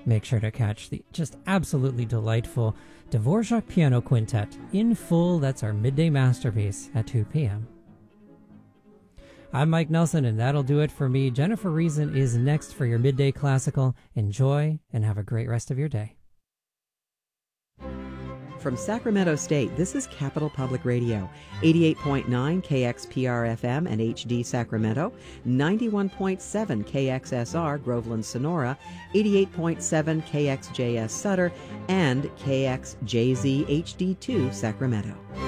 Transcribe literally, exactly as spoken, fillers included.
Make sure to catch the just absolutely delightful Dvorak Piano Quintet in full. That's our midday masterpiece at two p.m. I'm Mike Nelson, and that'll do it for me. Jennifer Reason is next for your Midday Classical. Enjoy and have a great rest of your day. From Sacramento State, this is Capital Public Radio, eighty-eight point nine K X P R F M and H D Sacramento, ninety-one point seven K X S R Groveland Sonora, eighty-eight point seven K X J S Sutter, and K X J Z H D two Sacramento.